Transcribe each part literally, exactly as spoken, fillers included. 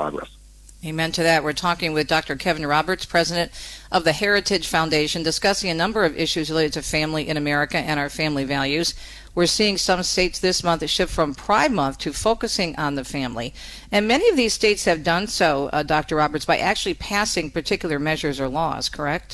progress. Amen to that. We're talking with Doctor Kevin Roberts, president of the Heritage Foundation, discussing a number of issues related to family in America and our family values. We're seeing some states this month shift from Pride Month to focusing on the family. And many of these states have done so, uh, Doctor Roberts, by actually passing particular measures or laws, correct?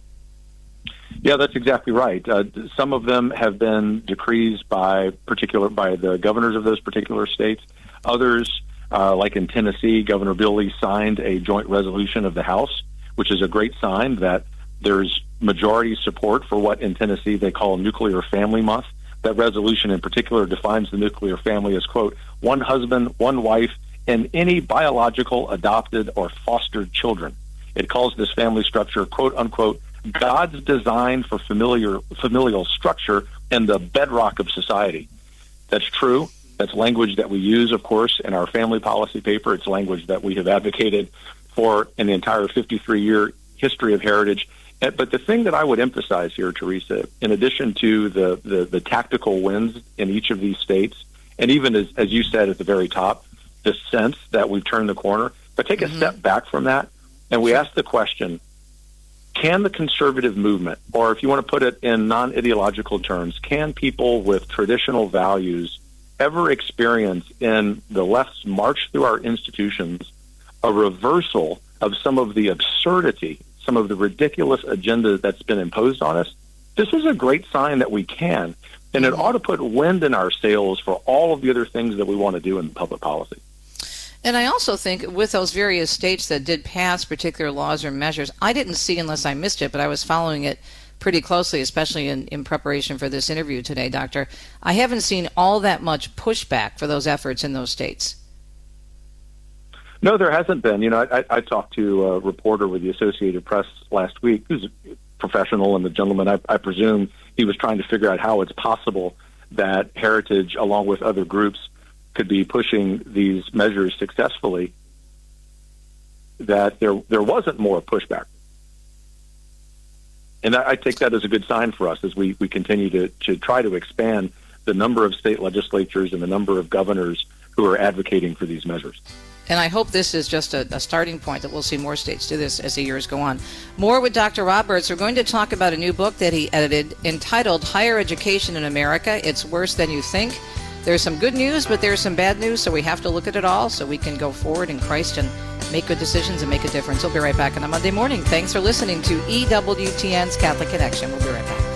Yeah, that's exactly right. Uh, some of them have been decrees by particular by the governors of those particular states. Others, uh, like in Tennessee, Governor Bill Lee signed a joint resolution of the House, which is a great sign that there's majority support for what in Tennessee they call Nuclear Family Month. That resolution in particular defines the nuclear family as, quote, one husband, one wife, and any biological, adopted, or fostered children. It calls this family structure, quote, unquote, God's design for familiar, familial structure and the bedrock of society. That's true. That's language that we use, of course, in our family policy paper. It's language that we have advocated for in the entire fifty-three-year history of Heritage. But the thing that I would emphasize here, Teresa, in addition to the, the, the tactical wins in each of these states, and even as, as you said at the very top, the sense that we've turned the corner, but take mm-hmm. a step back from that, and we ask the question, can the conservative movement, or if you want to put it in non-ideological terms, can people with traditional values ever experience in the left's march through our institutions a reversal of some of the absurdity, some of the ridiculous agenda that's been imposed on us? This is a great sign that we can, and it ought to put wind in our sails for all of the other things that we want to do in public policy. And I also think with those various states that did pass particular laws or measures, I didn't see unless I missed it, but I was following it pretty closely, especially in, in preparation for this interview today, Doctor. I haven't seen all that much pushback for those efforts in those states. No, there hasn't been. You know, I, I talked to a reporter with the Associated Press last week who's a professional, and the gentleman, I, I presume, he was trying to figure out how it's possible that Heritage, along with other groups, could be pushing these measures successfully, that there there wasn't more pushback. And I, I take that as a good sign for us as we, we continue to, to try to expand the number of state legislatures and the number of governors who are advocating for these measures. And I hope this is just a, a starting point, that we'll see more states do this as the years go on. More with Doctor Roberts. We're going to talk about a new book that he edited entitled Higher Education in America, It's Worse Than You Think. There's some good news, but there's some bad news, so we have to look at it all so we can go forward in Christ and make good decisions and make a difference. We'll be right back on a Monday morning. Thanks for listening to E W T N's Catholic Connection. We'll be right back.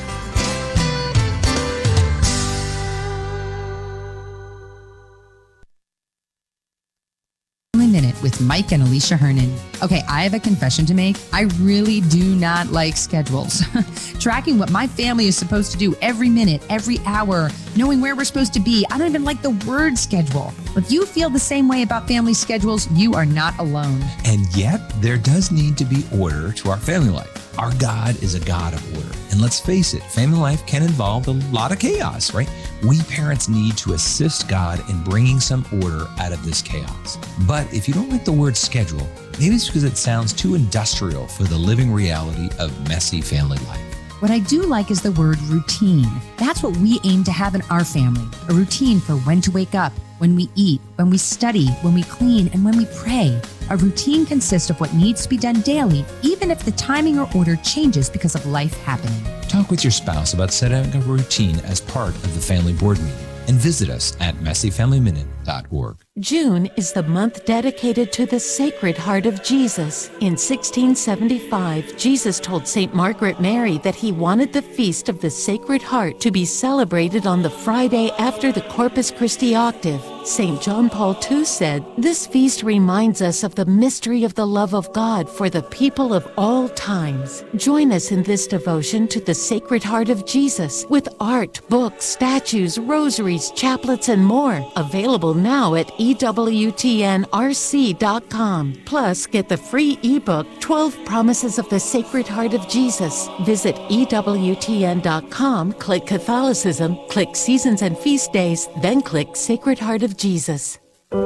Minute with Mike and Alicia Hernan. Okay, I have a confession to make. I really do not like schedules. Tracking what my family is supposed to do every minute, every hour, knowing where we're supposed to be. I don't even like the word schedule. If you feel the same way about family schedules, you are not alone. And yet, there does need to be order to our family life. Our God is a God of order. And let's face it, family life can involve a lot of chaos, right? We parents need to assist God in bringing some order out of this chaos. But if you don't like the word schedule, maybe it's because it sounds too industrial for the living reality of messy family life. What I do like is the word routine. That's what we aim to have in our family. A routine for when to wake up, when we eat, when we study, when we clean, and when we pray. A routine consists of what needs to be done daily, even if the timing or order changes because of life happening. Talk with your spouse about setting a routine as part of the family board meeting, and visit us at messy family minute dot org. June is the month dedicated to the Sacred Heart of Jesus. In sixteen seventy-five, Jesus told Saint Margaret Mary that he wanted the Feast of the Sacred Heart to be celebrated on the Friday after the Corpus Christi octave. Saint John Paul the Second said, "This feast reminds us of the mystery of the love of God for the people of all times." Join us in this devotion to the Sacred Heart of Jesus with art, books, statues, rosaries, chaplets, and more. Available now at E W T N R C dot com. Plus, get the free ebook, twelve Promises of the Sacred Heart of Jesus. Visit E W T N dot com, click Catholicism, click Seasons and Feast Days, then click Sacred Heart of Jesus.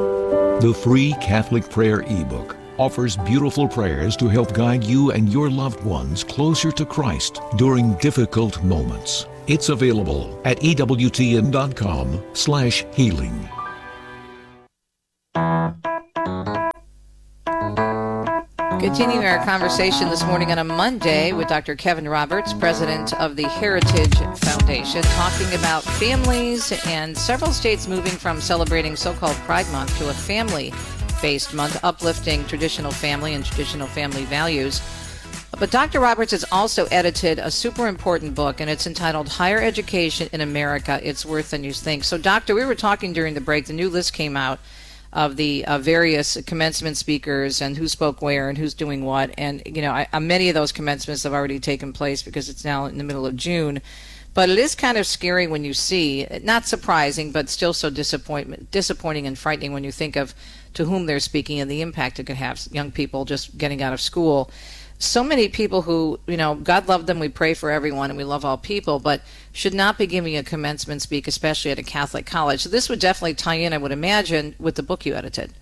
The free Catholic Prayer ebook offers beautiful prayers to help guide you and your loved ones closer to Christ during difficult moments. It's available at E W T N dot com slash healing. Continuing our conversation this morning on a Monday with Doctor Kevin Roberts, president of the Heritage Foundation, talking about families and several states moving from celebrating so-called Pride Month to a family-based month, uplifting traditional family and traditional family values. But Doctor Roberts has also edited a super important book, and it's entitled Higher Education in America, It's Worse Than You Think. So, Doctor, we were talking during the break. The new list came out of the uh, various commencement speakers and who spoke where and who's doing what. And, you know, I, uh, many of those commencements have already taken place because it's now in the middle of June. But it is kind of scary when you see, not surprising, but still so disappointment, disappointing and frightening when you think of to whom they're speaking and the impact it could have, young people just getting out of school. So many people who, you know, God love them, we pray for everyone, and we love all people, but should not be giving a commencement speak, especially at a Catholic college. So this would definitely tie in, I would imagine, with the book you edited.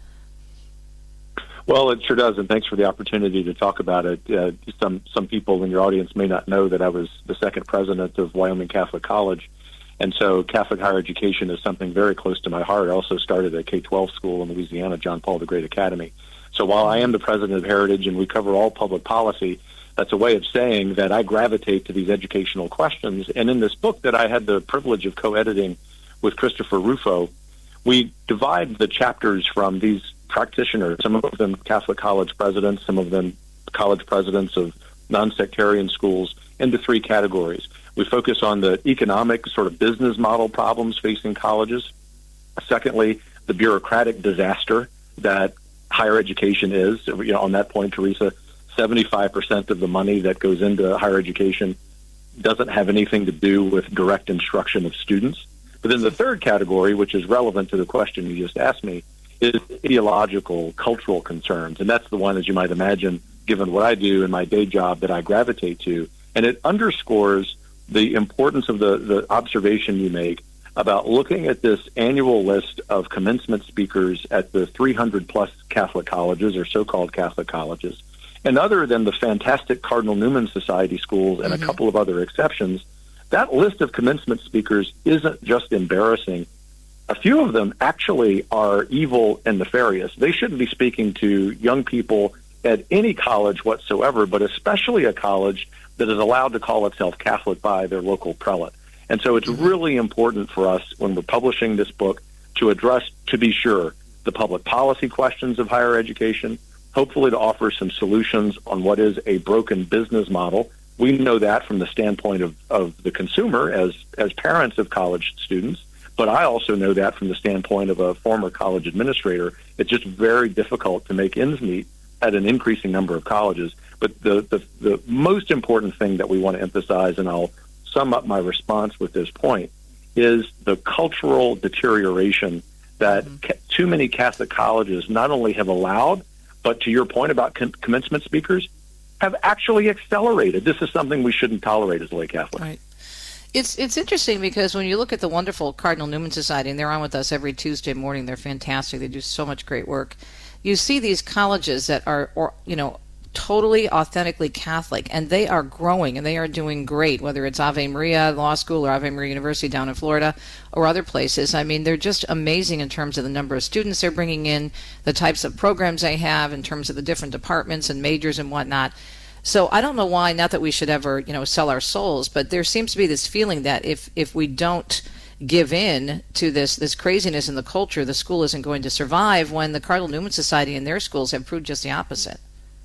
Well, it sure does, and thanks for the opportunity to talk about it. Uh, some some people in your audience may not know that I was the second president of Wyoming Catholic College, and so Catholic higher education is something very close to my heart. I also started a K twelve school in Louisiana, John Paul the Great Academy. So while I am the president of Heritage and we cover all public policy, that's a way of saying that I gravitate to these educational questions. And in this book that I had the privilege of co-editing with Christopher Rufo, we divide the chapters from these practitioners, some of them Catholic college presidents, some of them college presidents of non-sectarian schools, into three categories. We focus on the economic sort of business model problems facing colleges. Secondly, the bureaucratic disaster that higher education is. You know, on that point, Teresa, seventy-five percent of the money that goes into higher education doesn't have anything to do with direct instruction of students. But then the third category, which is relevant to the question you just asked me, is ideological, cultural concerns. And that's the one, as you might imagine, given what I do in my day job, that I gravitate to. And it underscores the importance of the, the observation you make about looking at this annual list of commencement speakers at the three hundred plus Catholic colleges, or so-called Catholic colleges. And other than the fantastic Cardinal Newman Society schools and mm-hmm. a couple of other exceptions, that list of commencement speakers isn't just embarrassing. A few of them actually are evil and nefarious. They shouldn't be speaking to young people at any college whatsoever, but especially a college that is allowed to call itself Catholic by their local prelate. And so it's really important for us, when we're publishing this book, to address, to be sure, the public policy questions of higher education, hopefully to offer some solutions on what is a broken business model. We know that from the standpoint of, of the consumer as, as parents of college students, but I also know that from the standpoint of a former college administrator. It's just very difficult to make ends meet at an increasing number of colleges. But the, the, the most important thing that we want to emphasize, and I'll sum up my response with this point, is the cultural deterioration that mm-hmm. ca- too many Catholic colleges not only have allowed, but to your point about com- commencement speakers, have actually accelerated. This is something we shouldn't tolerate as lay Catholics. Right. It's it's interesting because when you look at the wonderful Cardinal Newman Society, and they're on with us every Tuesday morning, they're fantastic. They do so much great work. You see these colleges that are, or you know, totally authentically Catholic, and they are growing and they are doing great, whether it's Ave Maria Law School or Ave Maria University down in Florida or other places. I mean, they're just amazing in terms of the number of students they're bringing in, the types of programs they have in terms of the different departments and majors and whatnot. So I don't know why, not that we should ever, you know, sell our souls, but there seems to be this feeling that if, if we don't give in to this, this craziness in the culture, the school isn't going to survive, when the Cardinal Newman Society and their schools have proved just the opposite.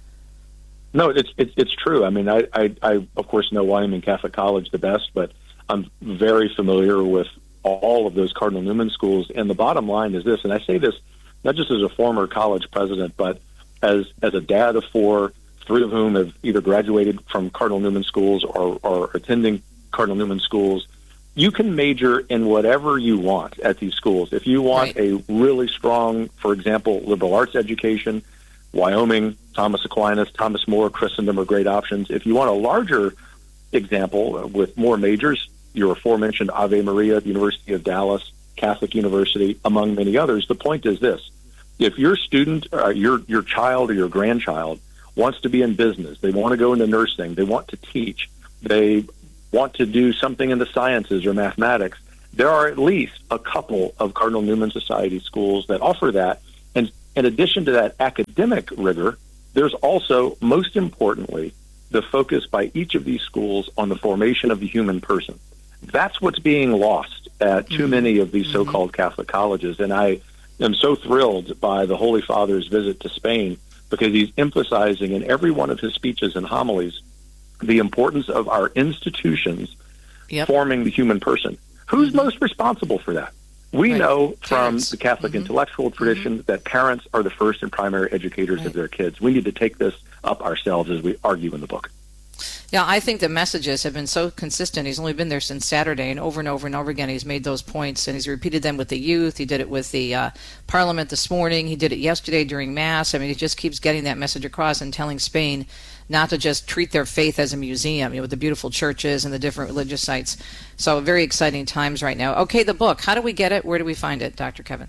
No, it's it's, it's true. I mean, I, I, I, of course, know Wyoming Catholic College the best, but I'm very familiar with all of those Cardinal Newman schools. And the bottom line is this, and I say this not just as a former college president, but as as a dad of four, three of whom have either graduated from Cardinal Newman schools or, or attending Cardinal Newman schools. You can major in whatever you want at these schools. If you want right. a really strong, for example, liberal arts education, Wyoming, Thomas Aquinas, Thomas More, Christendom are great options. If you want a larger example with more majors, your aforementioned Ave Maria, the University of Dallas, Catholic University, among many others. The point is this: if your student, uh, your your child or your grandchild wants to be in business, they want to go into nursing, they want to teach, they want to do something in the sciences or mathematics, there are at least a couple of Cardinal Newman Society schools that offer that. And in addition to that academic rigor, there's also, most importantly, the focus by each of these schools on the formation of the human person. That's what's being lost at too many of these so-called Catholic colleges. And I am so thrilled by the Holy Father's visit to Spain, because he's emphasizing in every one of his speeches and homilies the importance of our institutions yep. forming the human person. Who's mm-hmm. most responsible for that? We right. know from parents. the Catholic mm-hmm. intellectual tradition mm-hmm. that parents are the first and primary educators right. of their kids. We need to take this up ourselves, as we argue in the book. Yeah, I think the messages have been so consistent. He's only been there since Saturday, and over and over and over again he's made those points, and he's repeated them with the youth. He did it with the uh, Parliament this morning. He did it yesterday during Mass. I mean, he just keeps getting that message across and telling Spain not to just treat their faith as a museum, you know, with the beautiful churches and the different religious sites. So very exciting times right now. Okay, the book. How do we get it? Where do we find it, Doctor Kevin?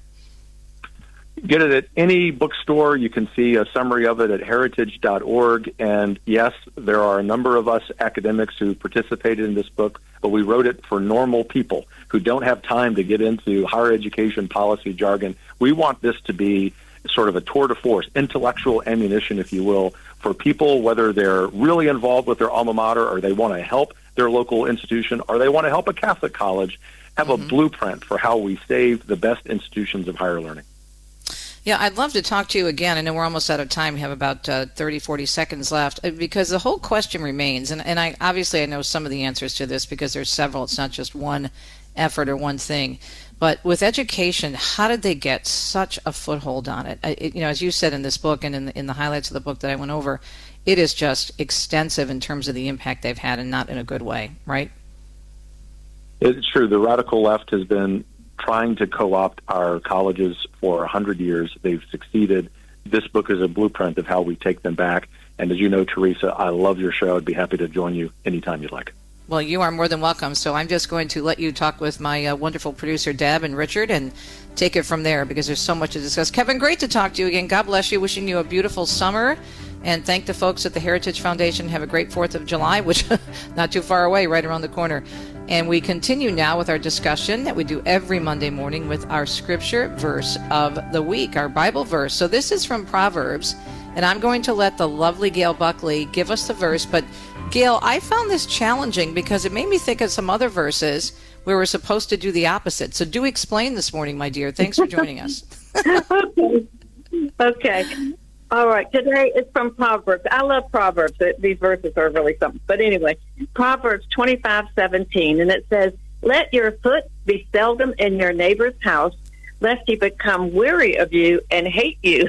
Get it at any bookstore. You can see a summary of it at heritage dot org. And yes, there are a number of us academics who participated in this book, but we wrote it for normal people who don't have time to get into higher education policy jargon. We want this to be sort of a tour de force, intellectual ammunition, if you will, for people, whether they're really involved with their alma mater or they want to help their local institution or they want to help a Catholic college, have mm-hmm. a blueprint for how we save the best institutions of higher learning. Yeah, I'd love to talk to you again. I know we're almost out of time. We have about uh, thirty, forty seconds left, because the whole question remains, and, and I obviously I know some of the answers to this because there's several. It's not just one effort or one thing. But with education, how did they get such a foothold on it? it you know, as you said in this book and in the, in the highlights of the book that I went over, it is just extensive in terms of the impact they've had, and not in a good way, right? It's true. The radical left has been trying to co-opt our colleges for a hundred years. They've succeeded. This book is a blueprint of how we take them back. And as you know, Teresa, I love your show. I'd be happy to join you anytime you'd like. Well, you are more than welcome. So I'm just going to let you talk with my uh, wonderful producer, Deb and Richard, and take it from there, because there's so much to discuss. Kevin, great to talk to you again. God bless you. Wishing you a beautiful summer. And thank the folks at the Heritage Foundation. Have a great fourth of July, which not too far away, right around the corner. And we continue now with our discussion that we do every Monday morning with our scripture verse of the week, our Bible verse. So this is from Proverbs, and I'm going to let the lovely Gail Buckley give us the verse. But Gail, I found this challenging because it made me think of some other verses where we're supposed to do the opposite. So do explain this morning, my dear. Thanks for joining us. Okay. Okay. All right. Today is from Proverbs. I love Proverbs. These verses are really something. But anyway, Proverbs twenty-five seventeen, and it says, "Let your foot be seldom in your neighbor's house, lest he become weary of you and hate you."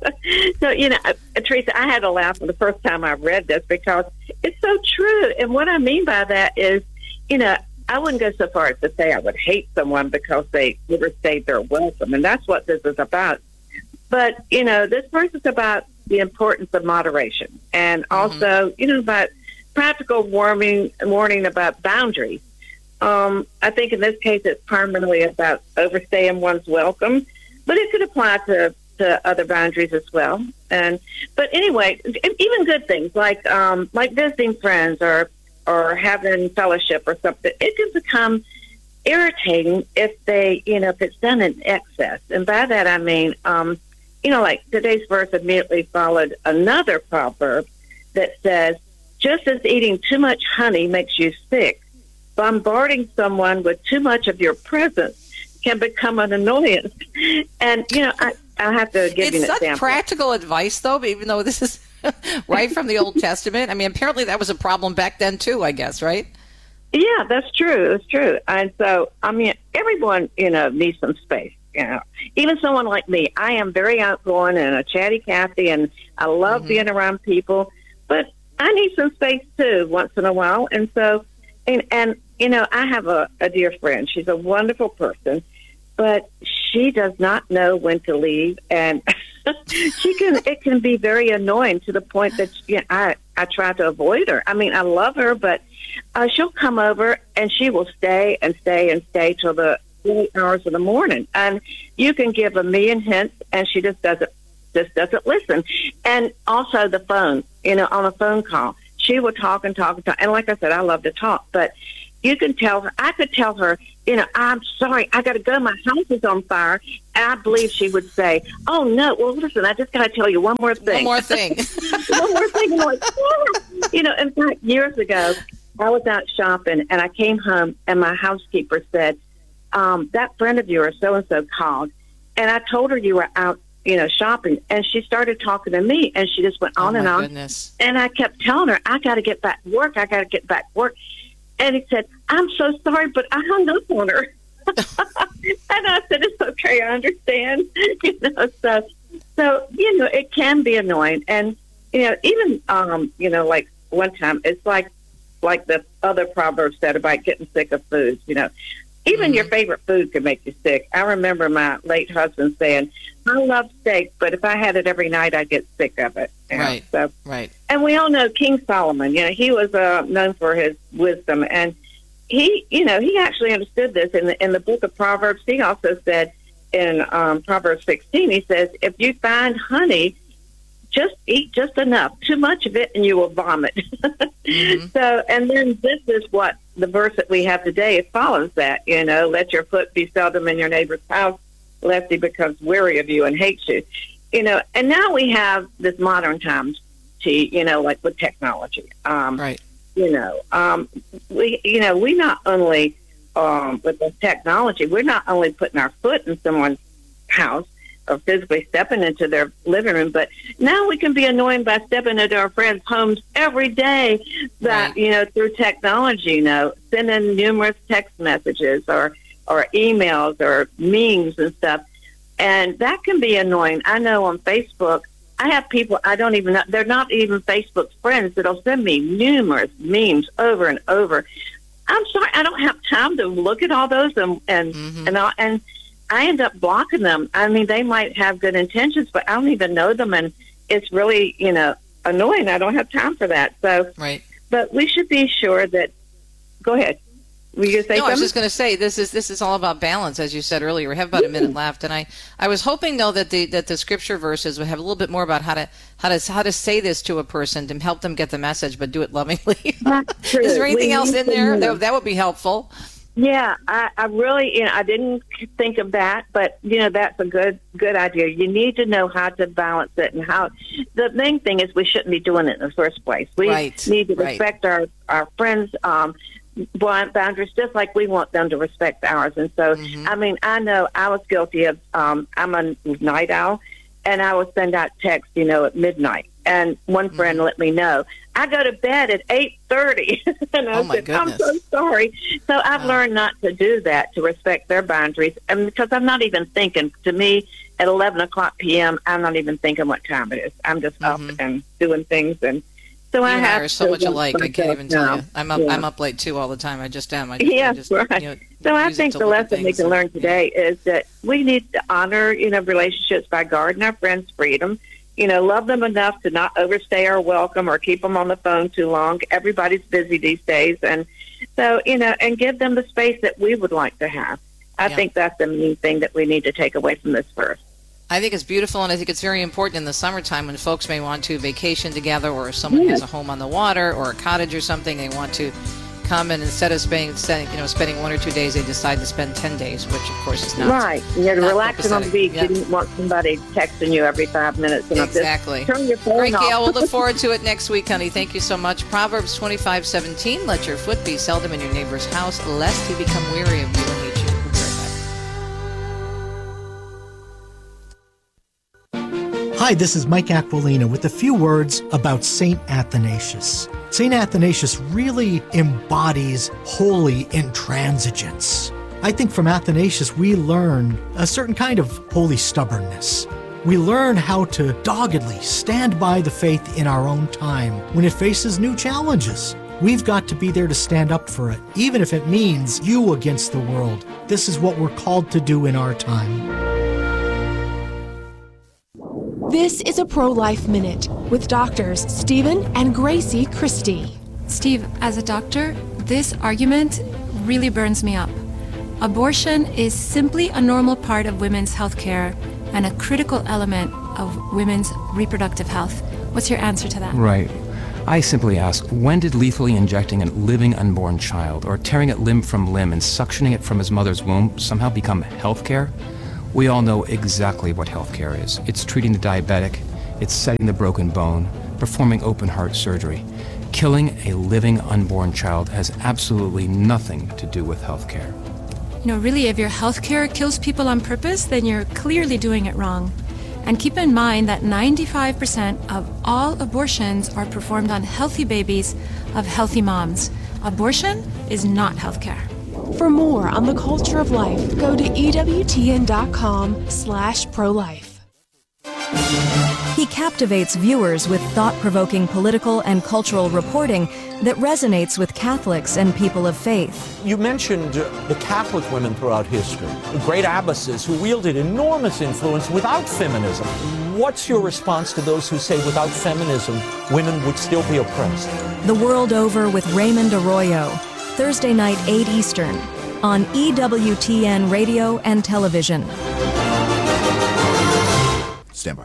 So, you know, Teresa, I had to laugh the first time I read this because it's so true. And what I mean by that is, you know, I wouldn't go so far as to say I would hate someone because they overstayed their welcome. And that's what this is about. But, you know, this verse is about the importance of moderation, and also, mm-hmm. you know, about practical warning, warning about boundaries. Um, I think in this case it's primarily about overstaying one's welcome, but it could apply to, to other boundaries as well. And but anyway, even good things like um, like visiting friends or or having fellowship or something, it can become irritating if they, you know, if it's done in excess. And by that I mean, um, you know, like today's verse immediately followed another proverb that says, "Just as eating too much honey makes you sick, bombarding someone with too much of your presence can become an annoyance." And, you know, I, I'll have to give it's you an such example. Practical advice, though, even though this is right from the Old Testament. I mean, apparently that was a problem back then, too, I guess, right? Yeah, that's true. That's true. And so, I mean, everyone, you know, needs some space. You know, even someone like me, I am very outgoing and a chatty Cathy, and I love mm-hmm. being around people, but I need some space too once in a while. And so, and, and you know, I have a, a dear friend. She's a wonderful person, but she does not know when to leave, and she can. It can be very annoying to the point that you know, I I try to avoid her. I mean, I love her, but uh, she'll come over and she will stay and stay and stay till the eight hours of the morning, and you can give a million hints, and she just doesn't just doesn't listen. And also the phone, you know, on a phone call, she will talk and talk and talk. And like I said, I love to talk, but you can tell her, I could tell her, you know, I'm sorry, I got to go, my house is on fire. And I believe she would say, oh, no, well, listen, I just got to tell you one more thing. One more thing. One more thing. And I'm like, yeah. You know, in fact, years ago, I was out shopping, and I came home, and my housekeeper said, um, that friend of yours, so-and-so, called, and I told her you were out, you know, shopping, and she started talking to me, and she just went on oh, and on. Goodness. And I kept telling her, I got to get back to work. I got to get back to work. And he said, I'm so sorry, but I hung up on her. And I said, it's okay, I understand. You know, so, so, you know, it can be annoying. And, you know, even, um, you know, like one time, it's like, like the other proverb said about getting sick of foods, you know. Even mm-hmm. your favorite food can make you sick. I remember my late husband saying, I love steak, but if I had it every night, I'd get sick of it. You know? Right, so, right. And we all know King Solomon, you know, he was uh, known for his wisdom. And he, you know, he actually understood this. In the, in the book of Proverbs, he also said in um, Proverbs sixteen, he says, if you find honey, just eat just enough. Too much of it, and you will vomit. Mm-hmm. So, and then this is what the verse that we have today, it follows that, you know, let your foot be seldom in your neighbor's house, lest he becomes weary of you and hates you. You know, and now we have this modern times, to, you know, like with technology. Um, right. You know, um, we, you know, we not only, um, with the technology, we're not only putting our foot in someone's house, or physically stepping into their living room, but now we can be annoyed by stepping into our friends' homes every day that, right. you know, through technology, you know, sending numerous text messages or, or emails or memes and stuff. And that can be annoying. I know on Facebook, I have people I don't even know, they're not even Facebook friends, that'll send me numerous memes over and over. I'm sorry, I don't have time to look at all those and, and, mm-hmm. and, all, and, I end up blocking them. I mean, they might have good intentions, but I don't even know them, and it's really, you know, annoying. I don't have time for that. So, right. But we should be sure that. Go ahead. Were you going to say no, something? I was just going to say this is this is all about balance, as you said earlier. We have about a minute left, and I, I was hoping though that the that the scripture verses would have a little bit more about how to how to how to say this to a person to help them get the message, but do it lovingly. That's true. Is there anything we else in there that, that would be helpful? Yeah, I, I really, you know, I didn't think of that, but, you know, that's a good good idea. You need to know how to balance it and how. The main thing is we shouldn't be doing it in the first place. We right, need to right. respect our, our friends' um, boundaries just like we want them to respect ours. And so, mm-hmm. I mean, I know I was guilty of, um, I'm a night owl, and I would send out texts, you know, at midnight. And one friend mm-hmm. let me know, I go to bed at eight thirty. And I oh my said, goodness. I'm so sorry. So I've wow. learned not to do that, to respect their boundaries. And because I'm not even thinking, to me, at eleven o'clock p.m., I'm not even thinking what time it is. I'm just mm-hmm. up and doing things. And so you I and have I are so much alike. I can't even tell now. you. I'm up, yeah. I'm up late, too, all the time. I just am. I just, yeah, I just, right. You know, so I think the lesson we can learn today yeah. is that we need to honor, you know, relationships by guarding our friends' freedom. You know, love them enough to not overstay our welcome or keep them on the phone too long. Everybody's busy these days. And so, you know, and give them the space that we would like to have. I yeah. think that's the main thing that we need to take away from this verse. I think it's beautiful, and I think it's very important in the summertime when folks may want to vacation together, or someone yes. has a home on the water or a cottage or something, they want to come, and instead of spending, you know, spending one or two days, they decide to spend ten days, which of course is not right. You're not relaxing on the beach. Yep. You didn't want somebody texting you every five minutes. And exactly. Just turn your phone All right, off. Gail, we'll look forward to it next week, honey. Thank you so much. Proverbs twenty-five seventeen. Let your foot be seldom in your neighbor's house, lest he become weary of you and hate you. We'll be right back. Hi, this is Mike Aquilina with a few words about Saint Athanasius. Saint Athanasius really embodies holy intransigence. I think from Athanasius we learn a certain kind of holy stubbornness. We learn how to doggedly stand by the faith in our own time when it faces new challenges. We've got to be there to stand up for it, even if it means you against the world. This is what we're called to do in our time. This is a Pro-Life Minute with doctors Stephen and Gracie Christie. Steve, as a doctor, this argument really burns me up. Abortion is simply a normal part of women's health care and a critical element of women's reproductive health. What's your answer to that? Right. I simply ask, when did lethally injecting a living unborn child or tearing it limb from limb and suctioning it from his mother's womb somehow become healthcare? We all know exactly what healthcare is. It's treating the diabetic, it's setting the broken bone, performing open heart surgery. Killing a living unborn child has absolutely nothing to do with healthcare. You know, really, if your healthcare kills people on purpose, then you're clearly doing it wrong. And keep in mind that ninety-five percent of all abortions are performed on healthy babies of healthy moms. Abortion is not healthcare. For more on the culture of life, go to E W T N dot com slash pro-life. He captivates viewers with thought-provoking political and cultural reporting that resonates with Catholics and people of faith. You mentioned the Catholic women throughout history, the great abbesses who wielded enormous influence without feminism. What's your response to those who say without feminism, women would still be oppressed? The World Over with Raymond Arroyo, Thursday night, eight Eastern, on E W T N Radio and Television. Stand by.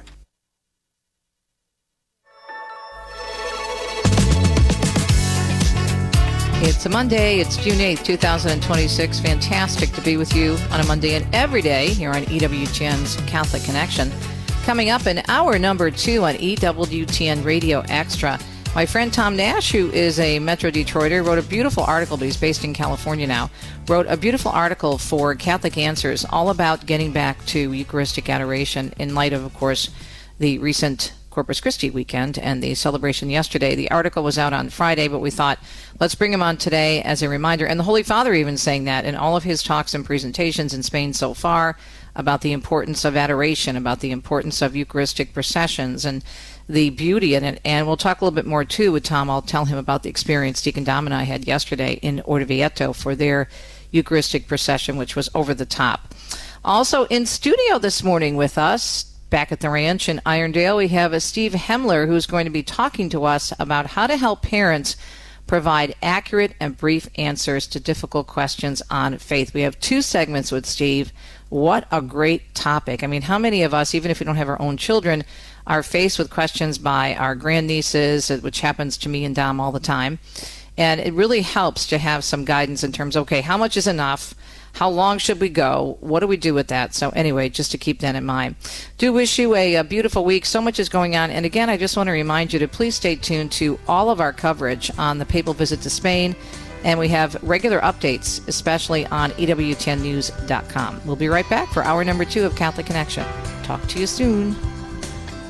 It's a Monday. It's June eighth, twenty twenty-six. Fantastic to be with you on a Monday and every day here on E W T N's Catholic Connection. Coming up in hour number two on E W T N Radio Extra, my friend Tom Nash, who is a Metro Detroiter, wrote a beautiful article, but he's based in California now, wrote a beautiful article for Catholic Answers all about getting back to Eucharistic adoration in light of, of course, the recent Corpus Christi weekend and the celebration yesterday. The article was out on Friday, but we thought, let's bring him on today as a reminder. And the Holy Father even saying that in all of his talks and presentations in Spain so far about the importance of adoration, about the importance of Eucharistic processions and the beauty in it. And we'll talk a little bit more, too, with Tom. I'll tell him about the experience Deacon Dom and I had yesterday in Orvieto for their Eucharistic procession, which was over the top. Also in studio this morning with us, back at the ranch in Irondale, we have a Steve Hemler who's going to be talking to us about how to help parents provide accurate and brief answers to difficult questions on faith. We have two segments with Steve. What a great topic. I mean, how many of us, even if we don't have our own children, are faced with questions by our grandnieces, which happens to me and Dom all the time. And it really helps to have some guidance in terms of, okay, how much is enough? How long should we go? What do we do with that? So anyway, just to keep that in mind. Do wish you a, a beautiful week. So much is going on. And again, I just want to remind you to please stay tuned to all of our coverage on the papal visit to Spain. And we have regular updates, especially on E W T N news dot com. We'll be right back for hour number two of Catholic Connection. Talk to you soon.